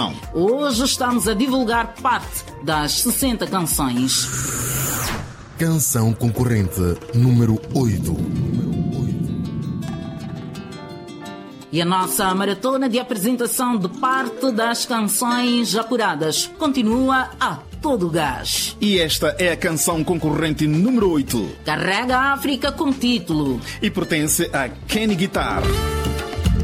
Hoje estamos a divulgar parte das 60 canções. Canção concorrente número 8. E a nossa maratona de apresentação de parte das canções apuradas continua a todo gás. E esta é a canção concorrente número 8. Carrega a África com título e pertence a Kenny Guitar.